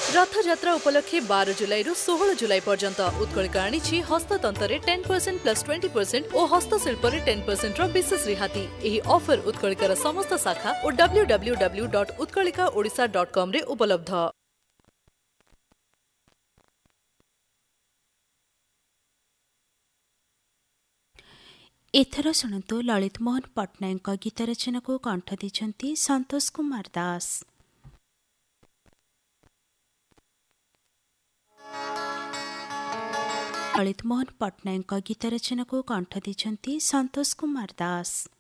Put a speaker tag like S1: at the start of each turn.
S1: रथयात्रा उपलक्षे 12 जुलाई रु 16 जुलाई पर्यंत उत्कलिका आनी हस्ततंत्र 10% प्लस 20% और हस्तशिल्प 10% विशेष रिहाती। यही ऑफर उत्कलिकार समस्त शाखा और www.utkalikaodisha.com रे उपलब्ध।
S2: एथर शुणु ललित मोहन पट्टनायक गीत रचना को कंठ देछंती संतोष कुमार दास। ललित मोहन पट्टनायक गीत रचना को कंठ देछंती संतोष कुमार दास।